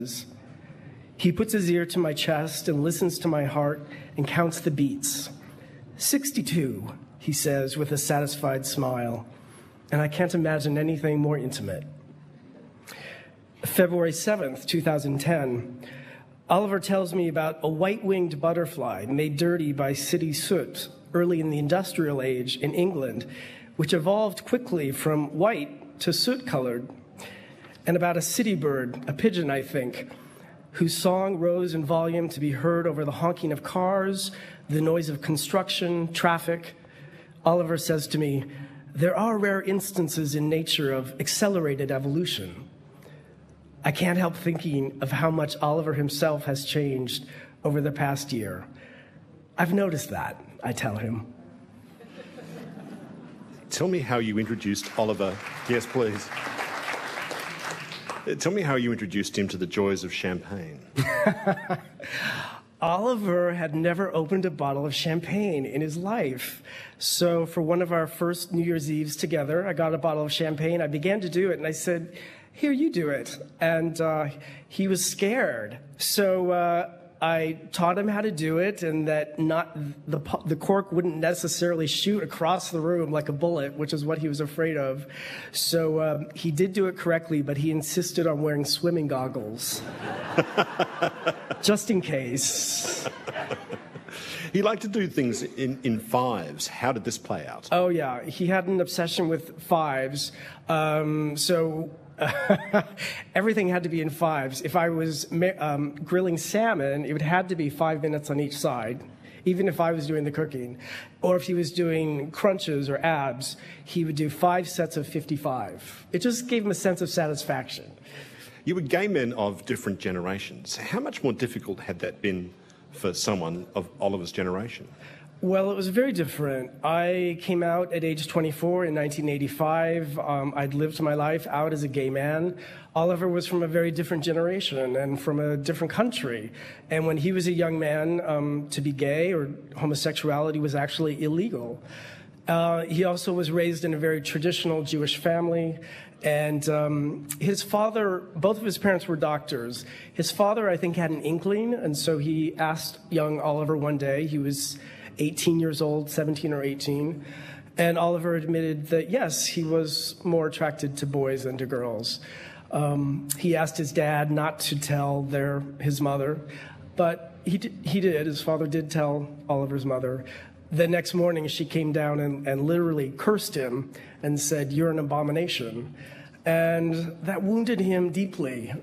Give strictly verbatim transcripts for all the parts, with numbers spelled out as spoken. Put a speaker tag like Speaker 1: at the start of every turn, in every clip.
Speaker 1: He puts his ear to my chest and listens to my heart and counts the beats. sixty-two, he says with a satisfied smile, and I can't imagine anything more intimate. February seventh, two thousand ten, Oliver tells me about a white-winged butterfly made dirty by city soot early in the industrial age in England, which evolved quickly from white to soot-colored, and about a city bird, a pigeon, I think, whose song rose in volume to be heard over the honking of cars, the noise of construction, traffic. Oliver says to me, there are rare instances in nature of accelerated evolution. I can't help thinking of how much Oliver himself has changed over the past year. I've noticed that, I tell him.
Speaker 2: Tell me how you introduced Oliver. Yes, please. Tell me how you introduced him to the joys of champagne.
Speaker 1: Oliver had never opened a bottle of champagne in his life. So for one of our first New Year's Eves together, I got a bottle of champagne. I began to do it, and I said, here, you do it. And uh, he was scared. So uh, I taught him how to do it, and that not the, the cork wouldn't necessarily shoot across the room like a bullet, which is what he was afraid of. So um, he did do it correctly, but he insisted on wearing swimming goggles, just in case.
Speaker 2: He liked to do things in, in fives. How did this play out?
Speaker 1: Oh, yeah. He had an obsession with fives. Um, so... everything had to be in fives. If I was um, grilling salmon, it would have to be five minutes on each side, even if I was doing the cooking. Or if he was doing crunches or abs, he would do five sets of fifty-five. It just gave him a sense of satisfaction.
Speaker 2: You were gay men of different generations. How much more difficult had that been for someone of Oliver's generation?
Speaker 1: Well, it was very different. I came out at age twenty-four in nineteen eighty-five. Um, I'd lived my life out as a gay man. Oliver was from a very different generation and from a different country. And when he was a young man, um, to be gay or homosexuality was actually illegal. Uh, he also was raised in a very traditional Jewish family. And um, his father, both of his parents were doctors. His father, I think, had an inkling, and so he asked young Oliver one day, he was eighteen years old, seventeen or eighteen, and Oliver admitted that, yes, he was more attracted to boys than to girls. Um, he asked his dad not to tell their his mother, but he did, he did. His father did tell Oliver's mother. The next morning, she came down and, and literally cursed him and said, "You're an abomination." And that wounded him deeply,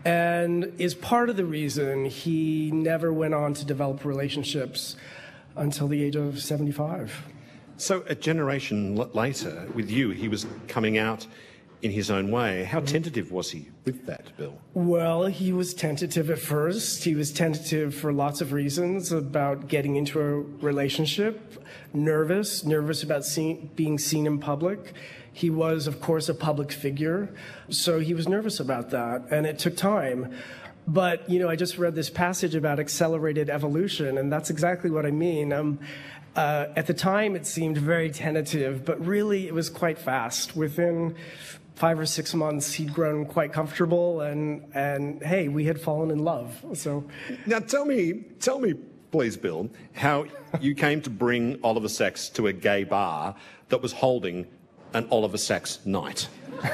Speaker 1: and is part of the reason he never went on to develop relationships until the age of seventy-five.
Speaker 2: So a generation l- later, with you, he was coming out in his own way. How tentative was he with that, Bill?
Speaker 1: Well, he was tentative at first. He was tentative for lots of reasons about getting into a relationship, nervous, nervous about seeing, being seen in public. He was, of course, a public figure, so he was nervous about that, and it took time. But, you know, I just read this passage about accelerated evolution, and that's exactly what I mean. Um, uh, at the time, it seemed very tentative, but really it was quite fast. Within five or six months, he'd grown quite comfortable, and, and hey, we had fallen in love. So
Speaker 2: now tell me, tell me, please, Bill, how you came to bring Oliver Sacks to a gay bar that was holding an Oliver Sacks night.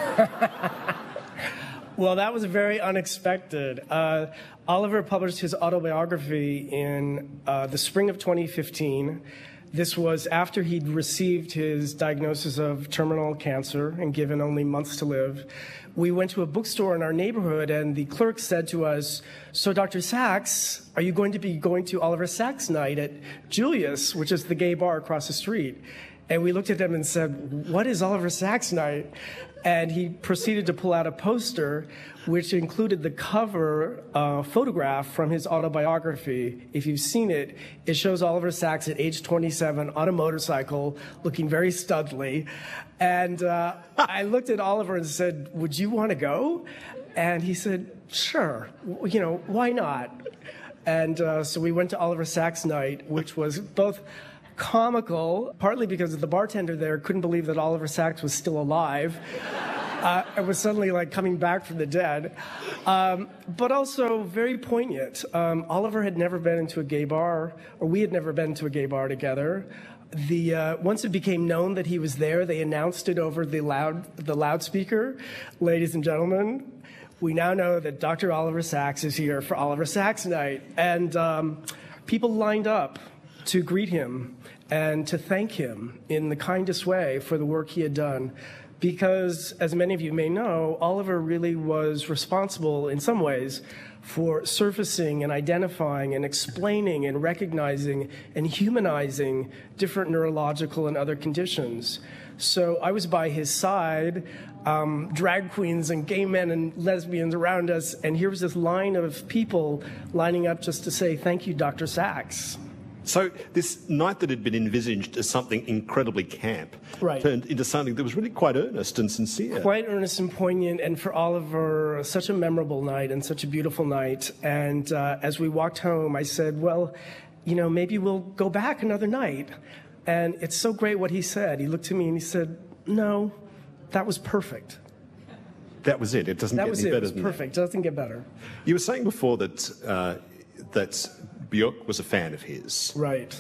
Speaker 1: Well, that was very unexpected. Uh, Oliver published his autobiography in uh, the spring of twenty fifteen. This was after he'd received his diagnosis of terminal cancer and given only months to live. We went to a bookstore in our neighborhood, and the clerk said to us, "So, Doctor Sacks, are you going to be going to Oliver Sacks night at Julius, which is the gay bar across the street?" And we looked at him and said, "What is Oliver Sacks night?" And he proceeded to pull out a poster which included the cover uh, photograph from his autobiography. If you've seen it, it shows Oliver Sacks at age twenty-seven on a motorcycle, looking very studly. And uh, I looked at Oliver and said, "Would you want to go?" And he said, "Sure, you know, why not?" And uh, so we went to Oliver Sacks night, which was both comical, partly because the bartender there couldn't believe that Oliver Sacks was still alive. Uh, I was suddenly like coming back from the dead, um, but also very poignant. Um, Oliver had never been into a gay bar, or we had never been to a gay bar together. The uh, once it became known that he was there, they announced it over the loud the loudspeaker. Ladies and gentlemen, we now know that Doctor Oliver Sacks is here for Oliver Sacks Night, and um, people lined up to greet him and to thank him in the kindest way for the work he had done. Because, as many of you may know, Oliver really was responsible in some ways for surfacing and identifying and explaining and recognizing and humanizing different neurological and other conditions. So I was by his side, um, drag queens and gay men and lesbians around us, and here was this line of people lining up just to say, thank you, Doctor Sacks.
Speaker 2: So this night that had been envisaged as something incredibly camp
Speaker 1: right.
Speaker 2: turned into something that was really quite earnest and sincere.
Speaker 1: Quite earnest and poignant, and for Oliver, such a memorable night and such a beautiful night. And uh, as we walked home, I said, well, you know, maybe we'll go back another night. And it's so great what he said. He looked at me and he said, no, that was perfect.
Speaker 2: That was it. It doesn't
Speaker 1: that
Speaker 2: get
Speaker 1: was
Speaker 2: any
Speaker 1: it.
Speaker 2: better
Speaker 1: It was
Speaker 2: than
Speaker 1: perfect.
Speaker 2: that.
Speaker 1: It doesn't get better.
Speaker 2: You were saying before that uh, that Björk was a fan of his.
Speaker 1: Right.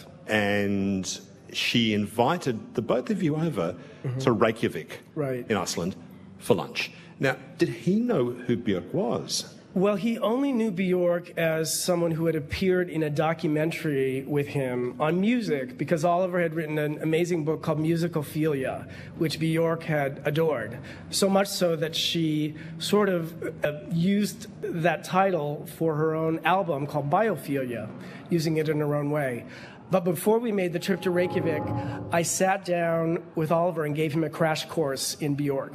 Speaker 2: And she invited the both of you over mm-hmm. to Reykjavik
Speaker 1: right.
Speaker 2: in Iceland for lunch. Now, did he know who Björk was?
Speaker 1: Well, he only knew Björk as someone who had appeared in a documentary with him on music, because Oliver had written an amazing book called Musicophilia, which Björk had adored, so much so that she sort of uh, used that title for her own album called Biophilia, using it in her own way. But before we made the trip to Reykjavik, I sat down with Oliver and gave him a crash course in Björk.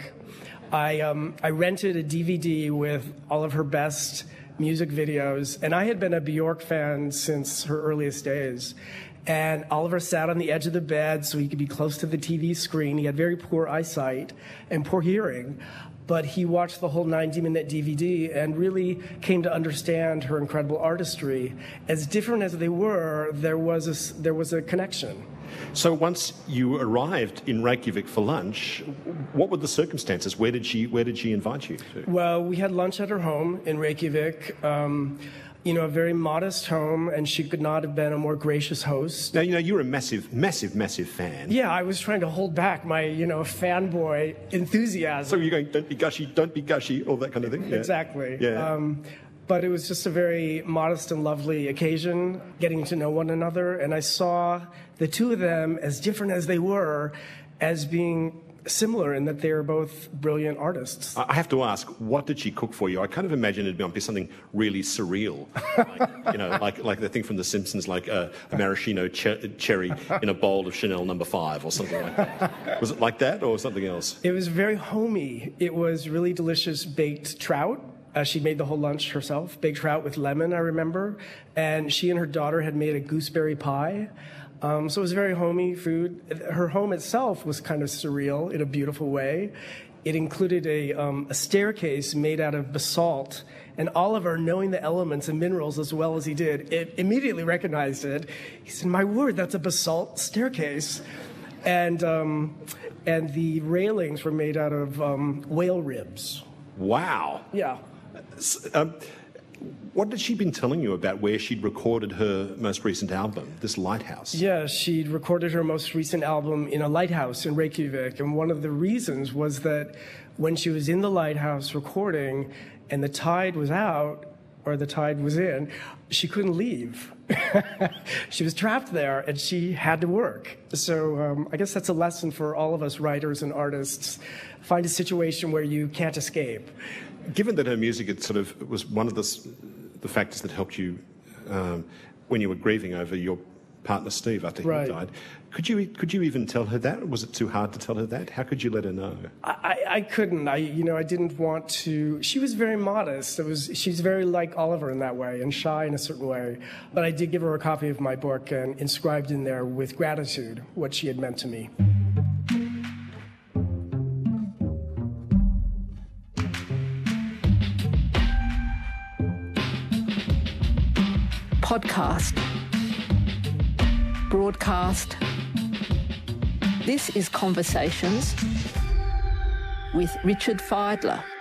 Speaker 1: I, um, I rented a D V D with all of her best music videos, and I had been a Björk fan since her earliest days. And Oliver sat on the edge of the bed so he could be close to the T V screen. He had very poor eyesight and poor hearing, but he watched the whole ninety minute D V D and really came to understand her incredible artistry. As different as they were, there was a, there was a connection.
Speaker 2: So once you arrived in Reykjavik for lunch, what were the circumstances? Where did she Where did she invite you to?
Speaker 1: Well, we had lunch at her home in Reykjavik. Um, you know, a very modest home, and she could not have been a more gracious host.
Speaker 2: Now, you know, you're a massive, massive, massive fan.
Speaker 1: Yeah, I was trying to hold back my, you know, fanboy enthusiasm.
Speaker 2: So you're going, don't be gushy, don't be gushy, all that kind of thing? Yeah.
Speaker 1: Exactly.
Speaker 2: Yeah.
Speaker 1: Um, but it was just a very modest and lovely occasion, getting to know one another. And I saw the two of them, as different as they were, as being similar in that they are both brilliant artists.
Speaker 2: I have to ask, what did she cook for you? I kind of imagine it'd be something really surreal, like, you know, like like the thing from The Simpsons, like a, a maraschino che- cherry in a bowl of Chanel number five or something like that. Was it like that or something else?
Speaker 1: It was very homey. It was really delicious baked trout. Uh, she made the whole lunch herself, baked trout with lemon, I remember. And she and her daughter had made a gooseberry pie. Um, so it was very homey food. Her home itself was kind of surreal in a beautiful way. It included a, um, a staircase made out of basalt, and Oliver, knowing the elements and minerals as well as he did, it immediately recognized it. He said, "My word, that's a basalt staircase." And, um, and the railings were made out of um, whale ribs.
Speaker 2: Wow.
Speaker 1: Yeah.
Speaker 2: Um, What had she been telling you about where she'd recorded her most recent album, this lighthouse?
Speaker 1: Yeah, she'd recorded her most recent album in a lighthouse in Reykjavik. And one of the reasons was that when she was in the lighthouse recording and the tide was out, or the tide was in, she couldn't leave. She was trapped there, and she had to work. So um, I guess that's a lesson for all of us writers and artists. Find a situation where you can't escape.
Speaker 2: Given that her music it sort of was one of the, the factors that helped you um, when you were grieving over your partner Steve after he
Speaker 1: right.
Speaker 2: died, could you could you even tell her that? Or was it too hard to tell her that? How could you let her know?
Speaker 1: I, I couldn't. I you know I didn't want to. She was very modest. It was she's very like Oliver in that way and shy in a certain way. But I did give her a copy of my book and inscribed in there with gratitude what she had meant to me.
Speaker 3: Podcast, broadcast. This is Conversations with Richard Fidler.